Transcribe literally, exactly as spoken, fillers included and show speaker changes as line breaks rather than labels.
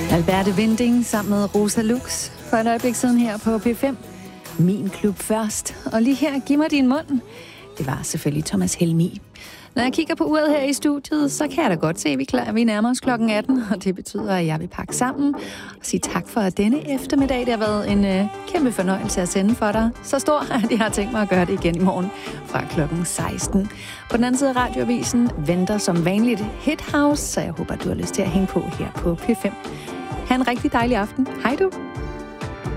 Alberte Winding sammen med Rosa Lux for et øjeblik siden her på P fem. Min klub først. Og lige her, giv mig din mund. Det var selvfølgelig Thomas Helmig. Når jeg kigger på uret her i studiet, så kan jeg da godt se, at vi, klar, vi nærmer os klokken atten, og det betyder, at jeg vil pakke sammen og sige tak for denne eftermiddag. Det har været en øh, kæmpe fornøjelse at sende for dig. Så stor, at jeg har tænkt mig at gøre det igen i morgen fra klokken seksten. På den anden side af radioavisen venter som vanligt Hit House, så jeg håber, at du har lyst til at hænge på her på P fem. Ha' en rigtig dejlig aften. Hej du!